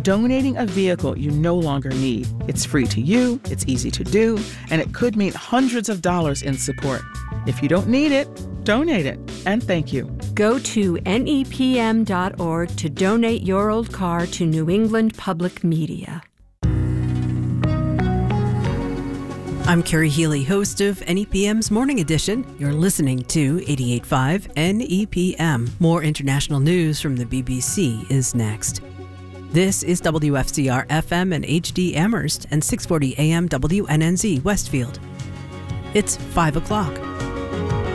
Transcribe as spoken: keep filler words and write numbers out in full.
donating a vehicle you no longer need. It's free to you, it's easy to do, and it could mean hundreds of dollars in support. If you don't need it, donate it. And thank you. Go to N E P M dot org to donate your old car to New England Public Media. I'm Carrie Healy, host of N E P M's Morning Edition. You're listening to eighty-eight point five N E P M. More international news from the B B C is next. This is W F C R F M and H D Amherst and six forty A M W N N Z Westfield. It's five o'clock.